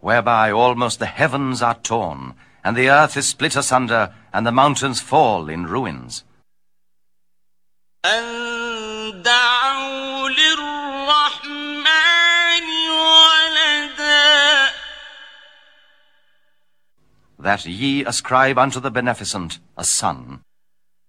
whereby almost the heavens are torn, and the earth is split asunder, and the mountains fall in ruins. أن دعوا للرحمن ولدا. That ye ascribe unto the Beneficent a son.